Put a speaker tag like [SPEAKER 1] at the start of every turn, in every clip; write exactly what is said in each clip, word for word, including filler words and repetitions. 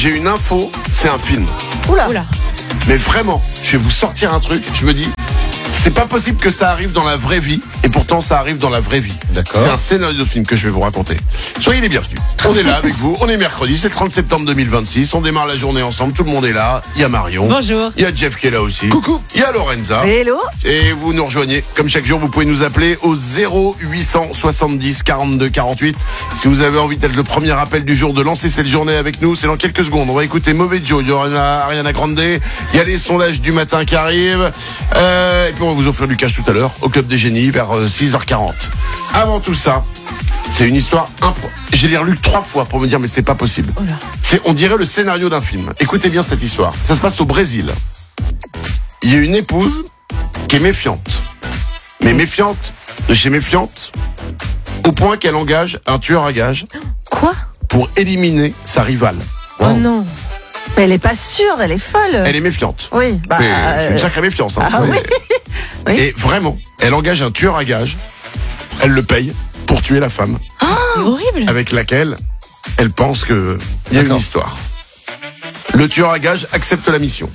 [SPEAKER 1] j'ai une info, c'est un film.
[SPEAKER 2] Oula. Oula.
[SPEAKER 1] Mais vraiment, je vais vous sortir un truc, je me dis, c'est pas possible que ça arrive dans la vraie vie, et pourtant ça arrive dans la vraie vie.
[SPEAKER 3] D'accord.
[SPEAKER 1] C'est un scénario de film que je vais vous raconter. Soyez les bienvenus. On est là avec vous, on est mercredi, c'est le trente septembre deux mille vingt-six, on démarre la journée ensemble, tout le monde est là. Il y a Marion.
[SPEAKER 2] Bonjour.
[SPEAKER 1] Il y a Jeff qui est là aussi.
[SPEAKER 3] Coucou.
[SPEAKER 1] Il y a Lorenza.
[SPEAKER 2] Hello.
[SPEAKER 1] Et vous nous rejoignez, comme chaque jour, vous pouvez nous appeler au zéro huit cent soixante-dix quarante-deux quarante-huit. Si vous avez envie d'être le premier appel du jour, de lancer cette journée avec nous, c'est dans quelques secondes. On va écouter Mauvais Joe, il y aura Ariana Grande, il y a les sondages du matin qui arrivent, euh, et puis on va vous offrir du cash tout à l'heure au Club des Génies vers six heures quarante. Avant tout ça, c'est une histoire impro... Je l'ai relu trois fois pour me dire mais c'est pas possible.
[SPEAKER 2] Oh là.
[SPEAKER 1] C'est, on dirait le scénario d'un film. Écoutez bien cette histoire. Ça se passe au Brésil. Il y a une épouse qui est méfiante. Mais méfiante de chez méfiante, au point qu'elle engage un tueur à gages
[SPEAKER 2] Quoi?
[SPEAKER 1] pour éliminer sa rivale.
[SPEAKER 2] Oh non.
[SPEAKER 4] Mais elle est pas sûre, elle est folle.
[SPEAKER 1] Elle est méfiante.
[SPEAKER 4] Oui, bah.
[SPEAKER 1] Mais c'est une
[SPEAKER 4] euh,
[SPEAKER 1] sacrée méfiance. Hein.
[SPEAKER 4] Ah oui. Oui.
[SPEAKER 1] Et vraiment, elle engage un tueur à gages. Elle le paye pour tuer la femme
[SPEAKER 2] C'est horrible.
[SPEAKER 1] avec laquelle elle pense que il y a une
[SPEAKER 3] D'accord.
[SPEAKER 1] histoire. Le tueur à gages accepte la mission.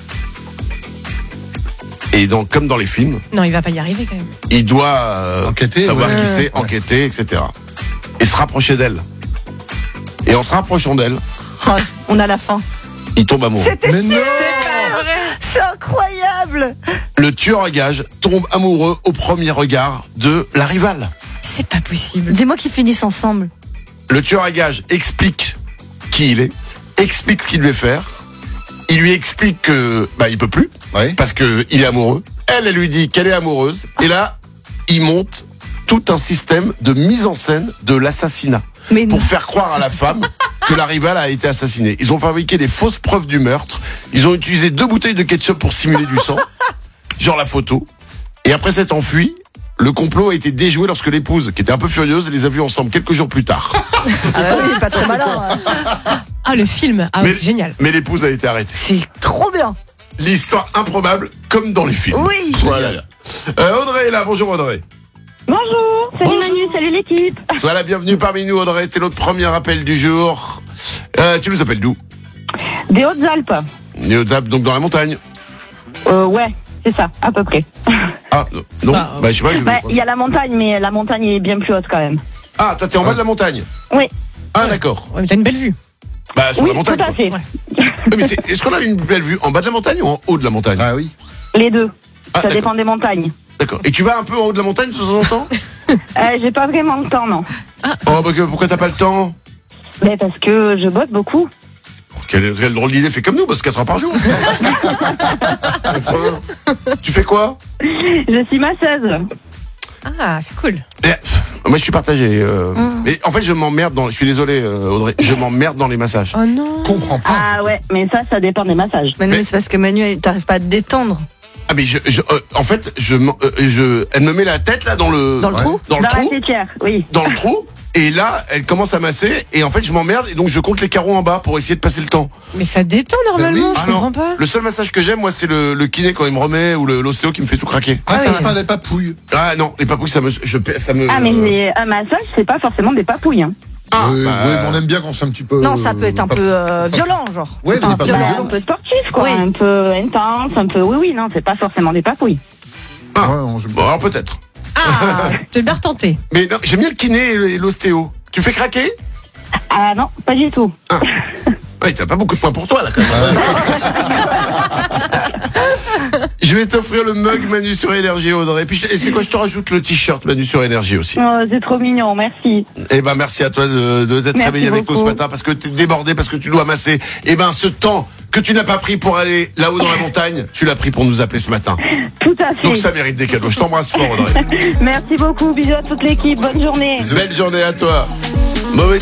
[SPEAKER 1] Et donc, comme dans les films,
[SPEAKER 2] Non, il va pas y arriver quand même.
[SPEAKER 1] il doit euh,
[SPEAKER 3] Enquêter,
[SPEAKER 1] savoir
[SPEAKER 3] ouais.
[SPEAKER 1] qui c'est,
[SPEAKER 3] Ouais.
[SPEAKER 1] enquêter, et cetera. Et se rapprocher d'elle. Et en se rapprochant d'elle,
[SPEAKER 4] Oh, on a la fin.
[SPEAKER 1] il tombe amoureux.
[SPEAKER 4] C'était
[SPEAKER 3] Mais non.
[SPEAKER 4] C'est incroyable.
[SPEAKER 1] Le tueur à gages tombe amoureux au premier regard de la rivale.
[SPEAKER 2] C'est pas possible.
[SPEAKER 4] Dis-moi qu'ils finissent ensemble.
[SPEAKER 1] Le tueur à gages explique qui il est, explique ce qu'il devait faire. Il lui explique que bah il peut plus
[SPEAKER 3] Ouais.
[SPEAKER 1] parce que il est amoureux. Elle, elle lui dit qu'elle est amoureuse. Et là, il monte tout un système de mise en scène de l'assassinat
[SPEAKER 4] Mais non.
[SPEAKER 1] pour faire croire à la femme que la rivale a été assassinée. Ils ont fabriqué des fausses preuves du meurtre. Ils ont utilisé deux bouteilles de ketchup pour simuler du sang, genre la photo. Et après s'être enfui, le complot a été déjoué lorsque l'épouse, qui était un peu furieuse, les a vus ensemble quelques jours plus tard.
[SPEAKER 4] Ah bah oui, pas trop malin.
[SPEAKER 2] Ah, le film. Ah,
[SPEAKER 1] Mais-
[SPEAKER 2] c'est génial.
[SPEAKER 1] Mais l'épouse a été arrêtée.
[SPEAKER 4] C'est trop bien.
[SPEAKER 1] L'histoire improbable, comme dans les films.
[SPEAKER 4] Oui.
[SPEAKER 1] Voilà. Euh, Audrey est là. Bonjour Audrey.
[SPEAKER 5] Bonjour, salut
[SPEAKER 1] Bonjour.
[SPEAKER 5] Manu, salut l'équipe.
[SPEAKER 1] Sois la bienvenue parmi nous Audrey. C'est notre premier appel du jour. Euh, tu nous appelles d'où?
[SPEAKER 5] Des Hautes-Alpes.
[SPEAKER 1] Néozap, donc dans la montagne.
[SPEAKER 5] Euh, ouais, c'est ça, à peu près.
[SPEAKER 1] Ah, non. non.
[SPEAKER 2] Bah,
[SPEAKER 1] Bah, je sais pas. Je...
[SPEAKER 5] Bah, il y a la montagne, mais la montagne est bien plus haute quand même.
[SPEAKER 1] Ah, toi, t'es en bas de la montagne.
[SPEAKER 5] Oui,
[SPEAKER 1] Ah, d'accord.
[SPEAKER 2] Ouais, mais t'as une belle vue.
[SPEAKER 1] Bah, sur
[SPEAKER 5] oui,
[SPEAKER 1] la montagne.
[SPEAKER 5] tout à
[SPEAKER 1] quoi.
[SPEAKER 5] fait.
[SPEAKER 2] Ouais.
[SPEAKER 1] Oui, mais c'est- est-ce qu'on a une belle vue en bas de la montagne ou en haut de la montagne?
[SPEAKER 3] Ah oui.
[SPEAKER 5] Les deux.
[SPEAKER 1] Ah,
[SPEAKER 5] ça
[SPEAKER 1] d'accord.
[SPEAKER 5] dépend des montagnes.
[SPEAKER 1] D'accord. Et tu vas un peu en haut de la montagne de temps en temps?
[SPEAKER 5] Euh, j'ai pas vraiment le temps, non.
[SPEAKER 1] Oh, bah, que- pourquoi t'as pas le temps?
[SPEAKER 5] Mais parce que je bosse beaucoup.
[SPEAKER 1] Quelle, quelle drôle d'idée, fais comme nous, parce que quatre heures par jour. Enfin, tu fais quoi?
[SPEAKER 5] Je suis masseuse.
[SPEAKER 2] Ah, c'est cool.
[SPEAKER 1] Eh, pff, Moi, je suis partagé. euh, Mais en fait, je m'emmerde dans. Je suis désolé, euh, Audrey. Je m'emmerde dans les massages.
[SPEAKER 2] Oh non.
[SPEAKER 3] Comprends pas.
[SPEAKER 5] Ah ouais, mais ça, ça dépend des massages.
[SPEAKER 4] Mais non,
[SPEAKER 1] Mais-
[SPEAKER 4] mais c'est parce que Manu, elle- t'arrives pas à te détendre.
[SPEAKER 1] Ah, mais je, je, euh, en fait, je, m'en- euh, je, elle me met la tête là dans le,
[SPEAKER 4] Dans le
[SPEAKER 3] Ouais.
[SPEAKER 4] trou.
[SPEAKER 1] dans le
[SPEAKER 5] Dans la
[SPEAKER 1] trou,
[SPEAKER 5] tétière, oui.
[SPEAKER 1] dans le trou. Et là, elle commence à masser. Et en fait, je m'emmerde. Et donc, je compte les carreaux en bas pour essayer de passer le temps.
[SPEAKER 2] Mais ça détend normalement,
[SPEAKER 3] oui.
[SPEAKER 2] je
[SPEAKER 1] Ah non.
[SPEAKER 2] comprends pas.
[SPEAKER 1] Le seul massage que j'aime, moi, c'est le, le kiné quand il me remet ou le- l'ostéo qui me fait tout craquer.
[SPEAKER 3] Ah,
[SPEAKER 4] Ah
[SPEAKER 3] t'as
[SPEAKER 4] oui.
[SPEAKER 3] pas les papouilles.
[SPEAKER 1] Ah non, les papouilles, ça me, je, ça me.
[SPEAKER 5] Ah, mais les- un massage, c'est pas forcément des papouilles. Hein.
[SPEAKER 1] Ah,
[SPEAKER 3] oui,
[SPEAKER 1] bah,
[SPEAKER 3] oui, mais on aime bien quand c'est un petit peu.
[SPEAKER 4] Non, ça peut être un
[SPEAKER 3] pas-
[SPEAKER 4] peu euh, violent, genre.
[SPEAKER 3] Ouais, mais
[SPEAKER 4] Enfin,
[SPEAKER 3] pas
[SPEAKER 4] violent.
[SPEAKER 5] Bah, un peu sportif, quoi.
[SPEAKER 4] Oui.
[SPEAKER 5] Un peu intense, un peu. Oui, oui, non, c'est pas forcément des papouilles.
[SPEAKER 1] Ah.
[SPEAKER 3] Ouais, on-
[SPEAKER 1] Bon, alors peut-être.
[SPEAKER 2] Ah, tu bien retenté.
[SPEAKER 1] Mais non, j'aime bien le kiné et l'ostéo. Tu fais craquer?
[SPEAKER 5] Ah non, pas du tout.
[SPEAKER 1] Oui, t'as pas beaucoup de points pour toi là quand même. Je vais t'offrir le mug Manu sur Énergie Audrey. Et puis je- et c'est quoi, je te rajoute le t-shirt Manu sur Énergie aussi.
[SPEAKER 5] Oh, c'est trop mignon, merci.
[SPEAKER 1] Eh ben merci à toi de, de t'être
[SPEAKER 5] Merci
[SPEAKER 1] réveillé avec nous ce
[SPEAKER 5] beaucoup.
[SPEAKER 1] matin parce que t'es débordé, parce que tu dois masser. Eh ben ce temps que tu n'as pas pris pour aller là-haut dans la montagne, tu l'as pris pour nous appeler ce matin.
[SPEAKER 5] Tout à fait.
[SPEAKER 1] Donc ça mérite des cadeaux. Je t'embrasse fort Audrey.
[SPEAKER 5] Merci beaucoup, bisous à toute l'équipe, bonne journée.
[SPEAKER 1] Belle journée à toi. Mauvais